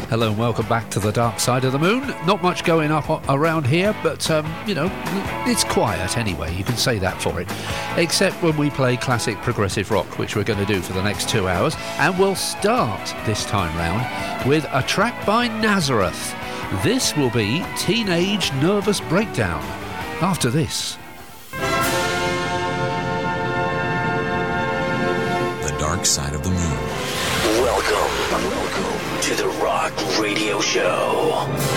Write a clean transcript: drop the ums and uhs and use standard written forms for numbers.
Hello and welcome back to the dark side of the moon. Not much going up around here, but, it's quiet anyway. You can say that for it. Except when we play classic progressive rock, which we're going to do for the next 2 hours. And we'll start this time round with a track by Nazareth. This will be Teenage Nervous Breakdown. After this. The dark side of the moon. Welcome to the Rock Radio Show.